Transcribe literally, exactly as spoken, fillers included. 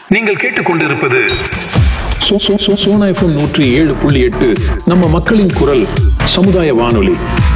நீங்கள் கேட்டுக்கொண்டிருப்பது so- so- so- Sona FM நூற்றி ஏழு புள்ளி எட்டு நம்ம மக்களின் குரல் சமுதாய வானொலி.